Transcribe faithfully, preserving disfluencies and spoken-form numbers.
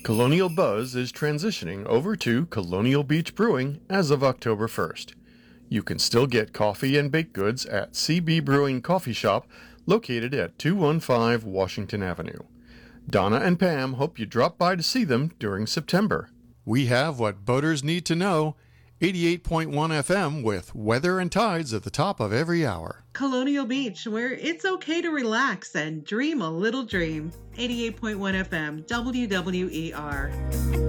Colonial Buzz is transitioning over to Colonial Beach Brewing as of October first. You can still get coffee and baked goods at C B Brewing Coffee Shop, located at two one five Washington Avenue. Donna and Pam hope you drop by to see them during September. We have what boaters need to know, eighty-eight point one F M with weather and tides at the top of every hour. Colonial Beach, where it's okay to relax and dream a little dream. eighty-eight point one F M, W W E R.